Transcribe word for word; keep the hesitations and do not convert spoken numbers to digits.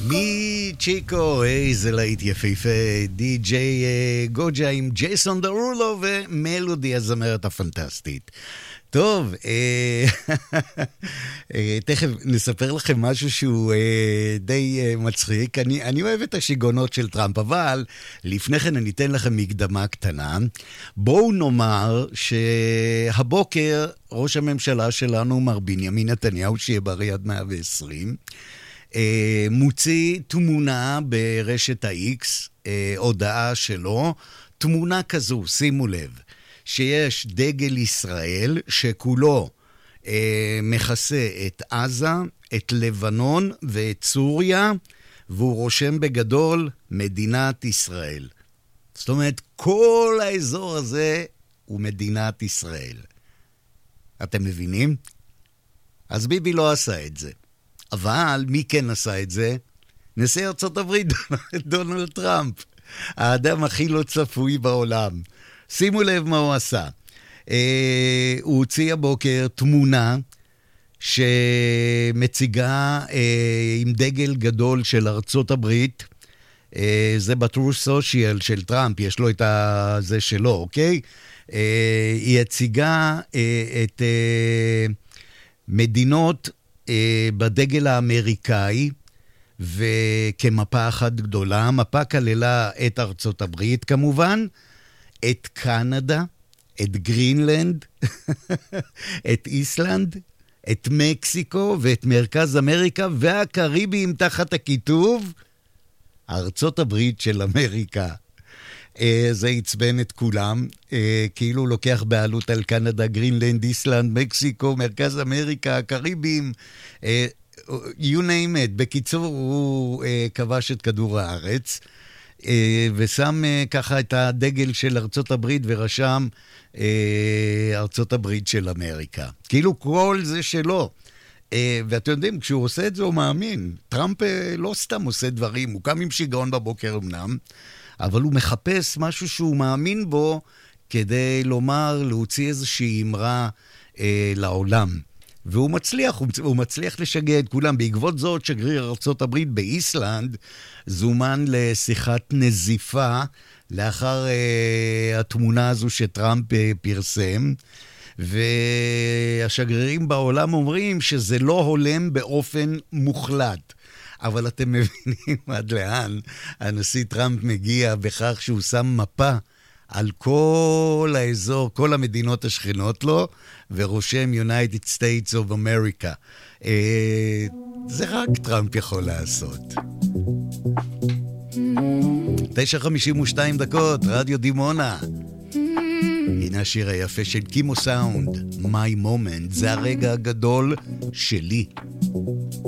מי צ'יקו, איזה להיט יפהפה, די-ג'יי גוג'ה עם ג'ייסון דרולו ומלודי הזמרת הפנטסטית. טוב, אה, אה, תכף נספר לכם משהו שהוא אה, די אה, מצחיק. אני, אני אוהב את השיגונות של טראמפ, אבל לפני כן אני אתן לכם מקדמה קטנה. בואו נאמר שהבוקר ראש הממשלה שלנו, מר בנימין נתניהו, שיהיה בריא עד מאה ועשרים, אה, מוציא תמונה ברשת ה-X, אה, הודעה שלו, תמונה כזו, שימו לב. שיש דגל ישראל שכולו אה, מכסה את עזה, את לבנון ואת סוריה, והוא רושם בגדול מדינת ישראל. זאת אומרת, כל האזור הזה הוא מדינת ישראל. אתם מבינים? אז ביבי לא עשה את זה. אבל מי כן עשה את זה? נשיא ארצות הברית, דונלד טראמפ. האדם הכי לא צפוי בעולם. שימו לב מה הוא עשה. אה, הוא הוציא הבוקר תמונה שמציגה אה, עם דגל גדול של ארצות הברית. אה, זה בטרו סושיאל של טראמפ, יש לו את זה שלו, אוקיי? אה, היא הציגה אה, את אה, מדינות אה, בדגל האמריקאי, וכמפה אחת גדולה. המפה כללה את ארצות הברית כמובן, את קנדה, את גרינלנד, את איסלנד, את מקסיקו ואת מרכז אמריקה והקריביים תחת הכיתוב ארצות הברית של אמריקה. זה יצבן את כולם, כאילו הוא לוקח בעלות על קנדה, גרינלנד, איסלנד, מקסיקו, מרכז אמריקה, הקריביים, you name it. בקיצור, הוא כבש את כדור הארץ, ושם ככה את הדגל של ארצות הברית ורשם ארצות הברית של אמריקה. כאילו כל זה שלו. ואתם יודעים, כשהוא עושה את זה הוא מאמין. טראמפ לא סתם עושה דברים, הוא קם עם שיגעון בבוקר אמנם, אבל הוא מחפש משהו שהוא מאמין בו כדי לומר, להוציא איזושהי אמרה אה, לעולם. והוא מצליח, הוא, הוא מצליח לשגע את כולם. בעקבות זאת, שגריר ארצות הברית באיסלנד זומן לשיחת נזיפה לאחר אה, התמונה הזו שטראמפ אה, פרסם, והשגרירים בעולם אומרים שזה לא הולם באופן מוחלט. אבל אתם מבינים עד לאן הנשיא טראמפ מגיע בכך שהוא שם מפה על כל האזור, כל המדינות השכנות לו, ורושם United States of America. אה, זה רק טראמפ יכול לעשות. תשע חמישים ושתיים דקות, רדיו דימונה. הנה השיר היפה של קימו סאונד, My Moment, זה הרגע הגדול שלי.